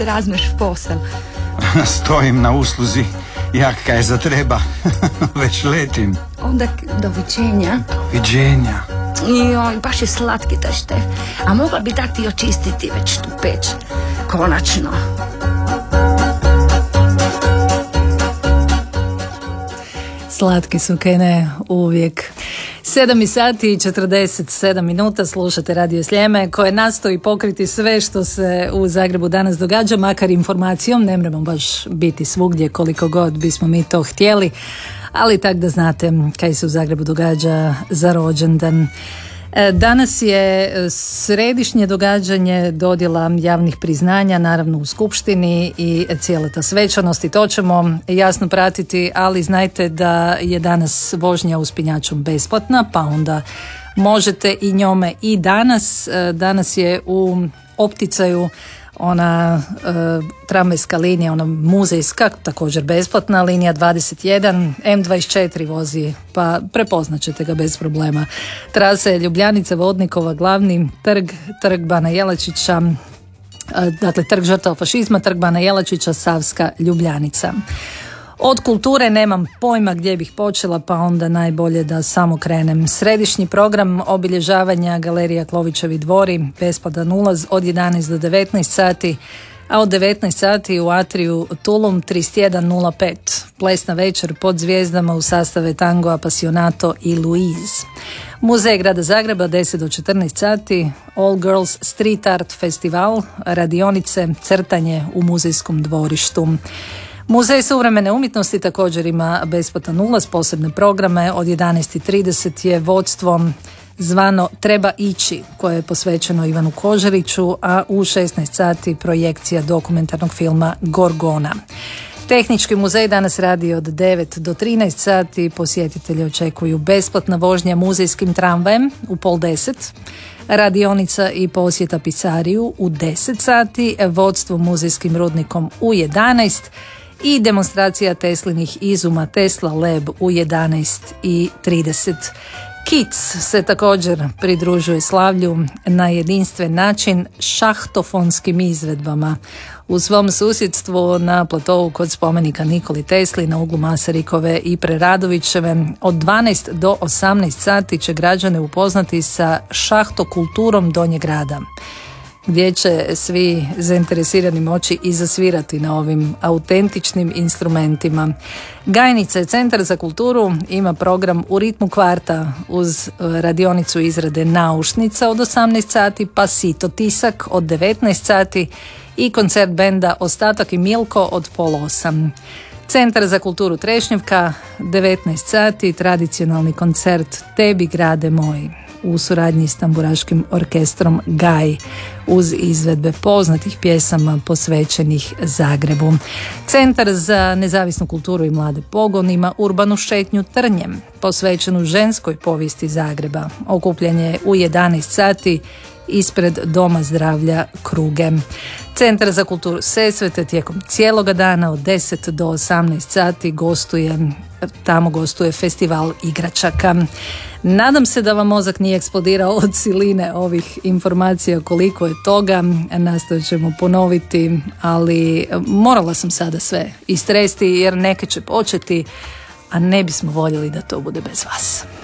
Razmeš posel. Stojim na usluzi, jak kaj zatreba. Već letim. Onda doviđenja. Doviđenja. Joj, baš je slatki taj Štef. A mogla bi dati očistiti već tu peć. Konačno. Slatki su, Kene, uvijek. 7 sati i 47 minuta slušate Radio Sljeme koje nastoji pokriti sve što se u Zagrebu danas događa, makar informacijom. Ne moramo baš biti svugdje koliko god bismo mi to htjeli, ali tak da znate kaj se u Zagrebu događa za rođendan. Danas je središnje događanje dodjela javnih priznanja, naravno u Skupštini i cijela ta svečanost i to ćemo jasno pratiti, ali znajte da je danas vožnja uspinjačom besplatna, pa onda možete i njome i danas. Danas je u opticaju ona tramvajska linija, ona muzejska, također besplatna, linija 21, M24 vozi, pa prepoznat ćete ga bez problema. Trase Ljubljanica, Vodnikova, Glavni trg, trg Bana Jelačića, dakle trg žrtava fašizma, trg Bana Jelačića, Savska Ljubljanica. Od kulture nemam pojma gdje bih počela, pa onda najbolje da samo krenem. Središnji program obilježavanja Galerija Klovićevi dvori, besplatan ulaz od 11 do 19 sati, a od 19 sati u atriju Tulum 3105. Plesna večer pod zvijezdama u sastave Tango Apasionato i Louise. Muzej Grada Zagreba 10 do 14 sati, All Girls Street Art Festival, radionice, crtanje u muzejskom dvorištu. Muzej suvremene umjetnosti također ima besplatan ulaz, posebne programe. Od 11:30 je vodstvo zvano Treba ići, koje je posvećeno Ivanu Kožariću, a u 16 sati projekcija dokumentarnog filma Gorgona. Tehnički muzej danas radi od 9 do 13 sati, posjetitelji očekuju besplatna vožnja muzejskim tramvajem u 9:30, radionica i posjeta pisariju u 10 sati, vodstvo muzejskim rudnikom u 11 i demonstracija Teslinih izuma Tesla Lab u 11:30. Kids se također pridružuje slavlju na jedinstven način šahtofonskim izvedbama. U svom susjedstvu na platovu kod spomenika Nikoli Tesli na uglu Masarikove i Preradovićeve od 12 do 18 sati će građane upoznati sa šahtokulturom Donjeg grada, gdje će svi zainteresirani moći i zasvirati na ovim autentičnim instrumentima. Gajnica, Centar za kulturu, ima program u ritmu kvarta uz radionicu izrade naušnica od 18 sati, pa Sito Tisak od 19 sati i koncert benda Ostatak i Milko od 7:30. Centar za kulturu Trešnjevka 19 sati, tradicionalni koncert Tebi grade moji u suradnji s tamburaškim orkestrom Gaj uz izvedbe poznatih pjesama posvećenih Zagrebu. Centar za nezavisnu kulturu i mlade pogon ima urbanu šetnju Trnjem posvećenu ženskoj povijesti Zagreba. Okupljanje je u 11 sati ispred Doma zdravlja Kruge. Centar za kulturu Sesvete tijekom cijeloga dana od 10 do 18 sati tamo gostuje festival igračaka. Nadam se da vam mozak nije eksplodirao od siline ovih informacija koliko je toga. Nastojat ćemo ponoviti, ali morala sam sada sve istresti jer neke će početi, a ne bismo voljeli da to bude bez vas.